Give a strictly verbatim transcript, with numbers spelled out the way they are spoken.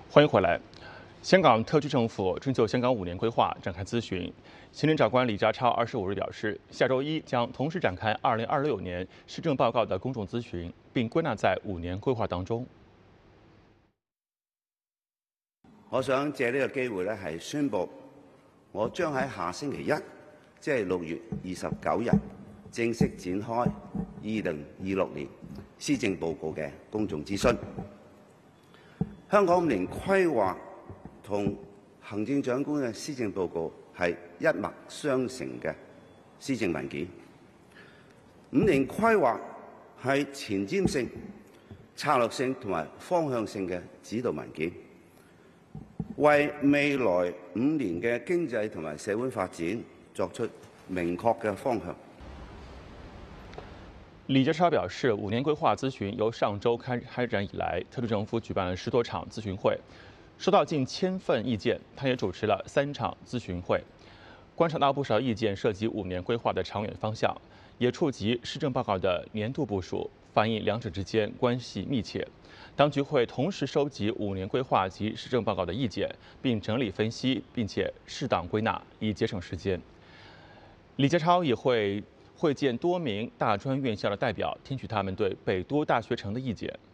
欢迎回来。香港特区政府正就香港五年规划展开咨询。行政长官李家超二十五日表示，下周一将同时展开二零二六年施政报告的公众咨询，并归纳在五年规劃當中。 我想借呢個機會咧，係宣布我將喺下星期一，即係六月二十九日，正式展開二零二六年施政報告嘅公眾諮詢。香港五年規劃同行政長官嘅施政報告係一脈相承嘅施政文件。五年規劃係前瞻性、策略性同埋方向性嘅指導文件，為未來五年嘅經濟同埋社會發展作出明確嘅方向。 李家超表示，五年规划咨询由上周开开展以来，特区政府举办了十多场咨询会，收到近千份意见。他也主持了三场咨询会，观察到不少意见涉及五年规划的长远方向，也触及施政报告的年度部署，反映两者之间关系密切。当局会同时收集五年规划及施政报告的意见，并整理分析，并且适当归纳，以节省时间。李家超也会会见多名大专院校的代表，听取他们对北都大学城的意见。